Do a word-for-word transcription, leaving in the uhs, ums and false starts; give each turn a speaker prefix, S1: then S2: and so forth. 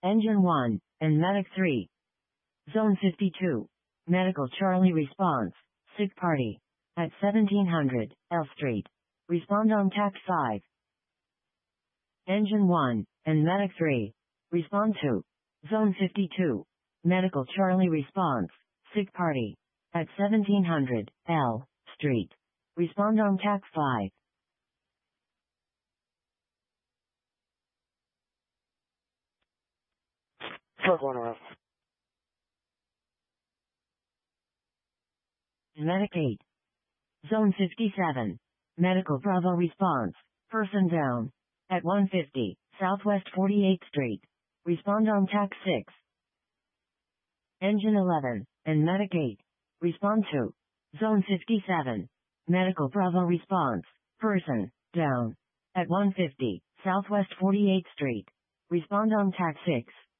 S1: Engine one, and Medic three. Zone fifty-two. Medical Charlie response. Sick party. At seventeen hundred, L Street. Respond on T A C five. Engine one, and Medic three. Respond to. Zone fifty-two. Medical Charlie response. Sick party. At seventeen hundred, L Street. Respond on T A C five.
S2: Truck one off.
S1: Medic eight. Zone fifty-seven. Medical Bravo response. Person down. At one fifty, Southwest forty-eighth Street. Respond on T A C six. Engine eleven, and Medic eight. Respond to. Zone fifty-seven. Medical Bravo response. Person down. At one fifty, Southwest forty-eighth Street. Respond on T A C six.